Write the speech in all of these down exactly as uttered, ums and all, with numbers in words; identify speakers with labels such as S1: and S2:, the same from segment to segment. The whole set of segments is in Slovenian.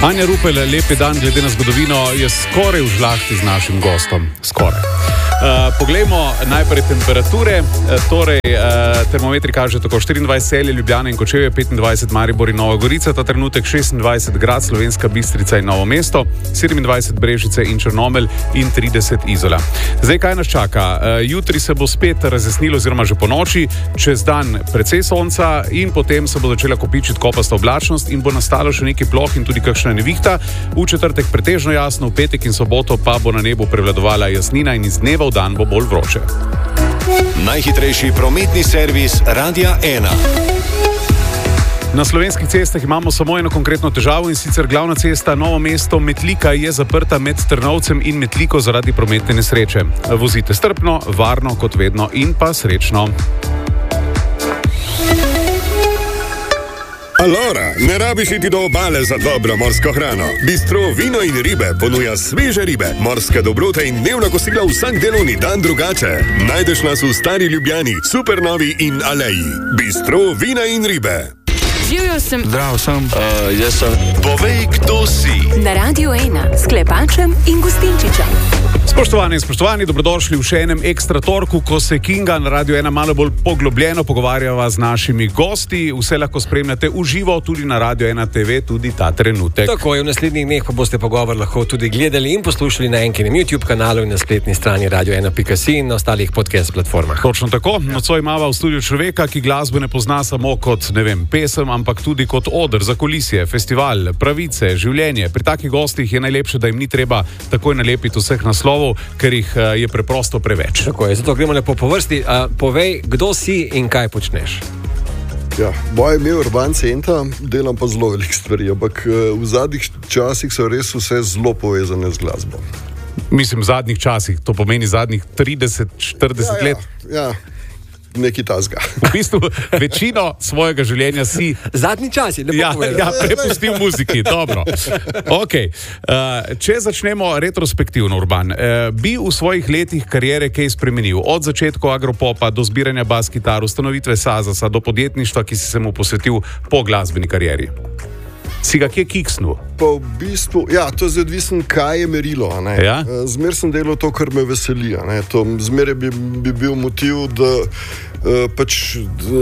S1: Anja Rupel, lep je dan, glede na zgodovino, je skoraj v žlahti z našim gostom. Skoraj. Uh, poglejmo najprej temperature. Uh, torej, uh, termometri kažejo tako štiriindvajset Celje, Ljubljana in Kočevje, petindvajset Maribor in Nova Gorica, ta trenutek šestindvajset grad, Slovenska Bistrica in Novo mesto, sedemindvajset Brežice in Črnomelj in trideset Izola. Zdaj, kaj nas čaka? Uh, jutri se bo spet razjasnilo, oziroma že po noči, čez dan precej sonca in potem se bo začela kopičiti kopasta oblačnost in bo nastalo še nekaj ploh in tudi kakšna nevihta. V četrtek pretežno jasno, v petek in soboto pa bo na nebu prevladovala jasnina in iz dneva v dan bo bolj vroče.
S2: Najhitrejši prometni servis Radia ena.
S1: Na slovenskih cestah imamo samo eno konkretno težavo, in sicer glavna cesta Novo mesto Metlika je zaprta med Trnovcem in Metliko zaradi prometne nesreče. Vozite strpno, varno kot vedno in pa srečno.
S3: Alora, ne rabiš iti do obale za dobro morsko hrano. Bistro Vino in ribe ponuja sveže ribe, morske dobrote in dnevna kosila vsak delovni dan drugače. Najdeš nas v Stari Ljubljani, Supernovi in Aleji. Bistro Vina in ribe.
S4: Živjo sem.
S5: Zdrav sem.
S2: Uh, jaz sem. Povej, kdo si.
S4: Na Radiu ena s Klepačem in Gustinčičem.
S1: Spoštovani in spoštovani, dobrodošli v še enem ekstra torku, ko se Kinga na Radiu ena malo bolj poglobljeno pogovarjava z našimi gosti. Vse lahko spremljate v živo tudi na Radiu ena te ve, tudi ta trenutek.
S5: Tako je, v naslednjih dneh pa boste pogovor lahko tudi gledali in poslušali na enkinem YouTube kanalu in na spletni strani radio ena pika si in na ostalih podcast platformah.
S1: Točno tako. Nocoj imava v studiu človeka, ki glasbe ne pozna samo kot, ne vem, pesem, ampak tudi kot oder, zakulisje, festival, pravice, življenje. Pri takih gostih je najlepše, da jim ni treba takoj nalepiti vseh naslovov, ker jih uh, je preprosto preveč.
S5: Tako je, zato gremo lepo po vrsti. Uh, povej, kdo si in kaj počneš?
S6: Ja, moje ime je Urban Centa, delam pa zelo velik stvari, ampak uh, v zadnjih časih so res vse zelo povezane z glasbo.
S1: Mislim, v zadnjih časih, to pomeni zadnjih trideset štirideset
S6: ja,
S1: let.
S6: Ja, ja. Nekaj tazga.
S1: V bistvu večino svojega življenja si
S5: zadnji čas, lepo
S1: ja,
S5: povedal.
S1: ja, prepustil muziki. Dobro. Okay. Uh, če začnemo retrospektivno, Urban, uh, bi v svojih letih kariere kaj spremenil? Od začetka agropopa do zbiranja bas kitar, ustanovitve Sazasa do podjetništva, ki si se mu posvetil po glasbeni karieri. Si ga kje kiksnul?
S6: Pa v bistvu, ja, to je odvisno, kaj je merilo.
S1: Ja?
S6: Zmer sem delal to, kar me veseli. Zmer bi, bi bil motiv, da uh, pač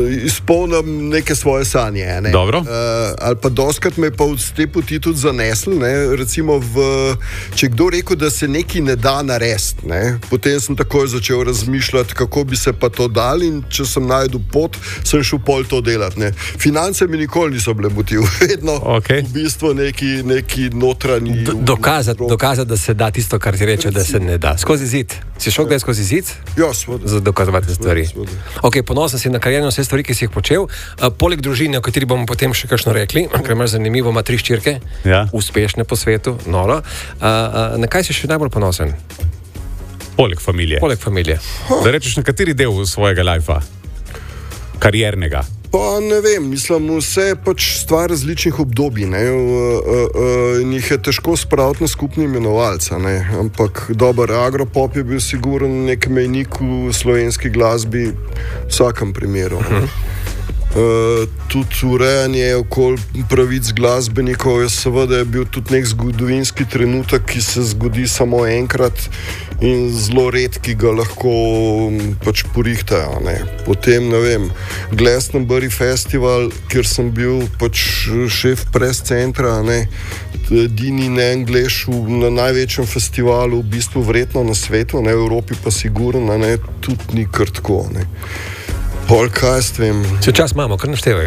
S6: izpolnim neke svoje sanje. Ne?
S1: Dobro.
S6: Uh, ali pa doskrat me pa z te poti tudi zanesli. Ne? Recimo, v, če kdo rekel, da se nekaj ne da narediti, ne? Potem sem takoj začel razmišljati, kako bi se pa to dal, in če sem najdel pot, sem šel pol to delati. Ne? Finance mi nikoli niso bile motiv. Vedno
S1: okay.
S6: V bistvu neki, neki notranji...
S5: Dokazati, dokazat, da se da tisto, kar ti reče, da se ne da. Skozi zid. Si šel kdaj skozi zid?
S6: Ja, seveda.
S5: Za dokazovati stvari. Ok, ponosen si na kariero, vse stvari, ki si jih počel. Uh, poleg družine, o kateri bomo potem še kakšno rekli, ker imaš zanimivo, ima tri ščirke,
S1: ja.
S5: Uspešne po svetu, noro. Uh, uh, na kaj si še najbolj ponosen?
S1: Poleg familije.
S5: Poleg familije.
S1: Da rečeš, na kateri del svojega lajfa? Kariernega?
S6: Pa ne vem, mislim, vse je pač stvar različnih obdobij, ne, in jih je težko spraviti na skupni imenovalca, ne, ampak dober agropop je bil siguren nek mejnik v slovenski glasbi v vsakem primeru. Uh-huh. Uh, tudi urejanje okoli pravic glasbenikov je seveda je bil tudi nek zgodovinski trenutek, ki se zgodi samo enkrat in zelo redki ga lahko pač porihtajo. Ne. Potem, ne vem, Glastonbury festival, kjer sem bil pač šef press centra, ne, edini ne Anglež na največjem festivalu, v bistvu vredno na svetu, ne, v Evropi pa sigurno, ne, tudi ni kar tako, ne. Pol kaj s tem?
S5: Če čas imamo, kar naštevaj.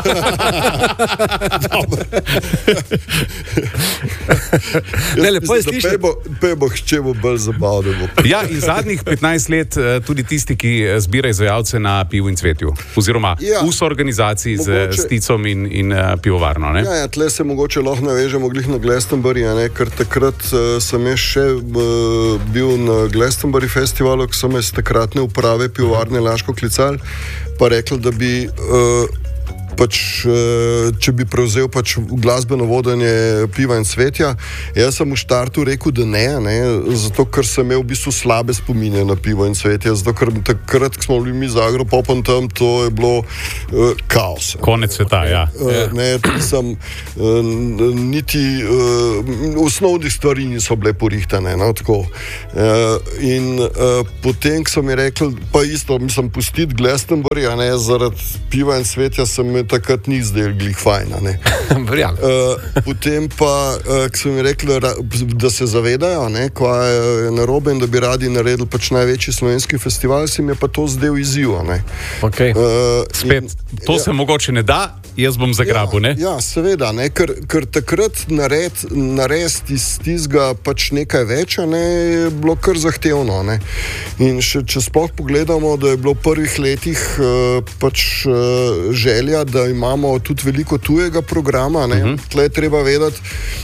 S5: Ne, lepo je slišati.
S6: Pej bo hče bo bolj zabavno.
S1: Ja, in zadnjih petnajst let tudi tisti, ki zbira izvajalce na Pivu in Cvetju. Oziroma ja, v soorganizaciji mogoče, z Sticom in, in uh, pivovarno. Ne?
S6: Ja, ja, tle se mogoče lahko navežemo glih na Glastonbury, ne, ker takrat uh, sem jaz še uh, bil na Glastonbury festivalu, ko so me iz takratne uprave pivovarne Laško klicali, pa rekli, da bi uh, pač, če bi prevzel pač glasbeno vodenje Piva in Cvetja. Jaz sem v štartu rekel, da ne, ne, zato ker sem imel v bistvu slabe spomine na Pivo in Cvetja, zato ker takrat, ko smo bili mi z Agropopom tam, to je bilo uh, kaos.
S1: Konec sveta, ja.
S6: Uh, ne, sem, uh, niti uh, osnovnih stvari niso bile porihtane, no, tako. Uh, in uh, potem, ko so mi rekli, pa isto, mislim, pustiti Glastonbury, a ne, zaradi Piva in Cvetja sem me takrat ni zdel glih fajn, a ne. uh, potem pa, uh, ko so mi rekli, da se zavedajo, ne, kaj je narobe in da bi radi naredili pač največji slovenski festival, si mi je pa to zdel izziv, a ne.
S5: Okay.
S6: Uh,
S1: Spet, in, to se ja, mogoče ne da, jaz bom zagrabil,
S6: ja,
S1: ne?
S6: Ja, seveda, ne, ker, ker takrat nared, narediti iz tizga pač nekaj več, a ne, je bilo kar zahtevno, ne. In še, če sploh pogledamo, da je bilo v prvih letih uh, pač uh, želja, da imamo tudi veliko tujega programa, ne. Uh-huh. Tle je treba vedeti,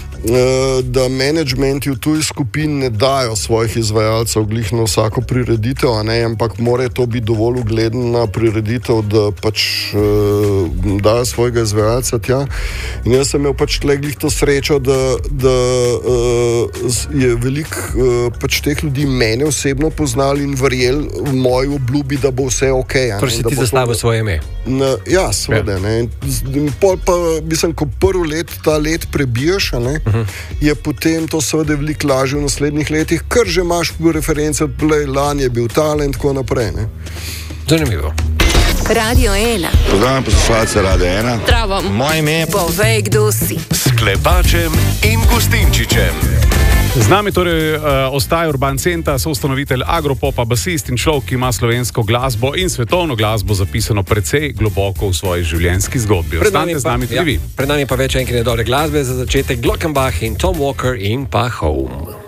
S6: da menedžmenti v tuji skupin ne dajo svojih izvajalcev glih na vsako prireditev, a ne, ampak mora to biti dovolj ugledna prireditev, da pač uh, dajo svojega izvajalca tja. In jaz sem imel pač tle glih to srečo, da, da uh, je veliko uh, pač teh ljudi mene osebno poznali in verjeli v moji obljubi, da bo vse ok.
S5: Torej si ti zastavil svoje ime?
S6: Na, ja, seveda. Ja. Pol pa, mislim, ko prvo let ta let prebijaš, a ne, uh-huh, je potem to seveda veliko lažje v naslednjih letih, ker že imaš reference, play, lani je bil talent, tako naprej, ne.
S5: Zanimivo.
S4: Radio ena.
S7: Pozdravljam poslušalce Radio ena.
S4: Zdravo.
S7: Moje ime je
S4: Povej, kdo si.
S2: S Klepačem in Gustinčičem.
S1: Z nami torej uh, ostaja Urban Centa, soustanovitelj Agropopa, basist in človek, ki ima slovensko glasbo in svetovno glasbo zapisano precej globoko v svoji življenjski zgodbi. Ostanite z nami tudi
S5: ja,
S1: vi.
S5: Pred nami pa več enkine dobre glasbe, za začetek Glockenbach in Tom Walker in pa Home.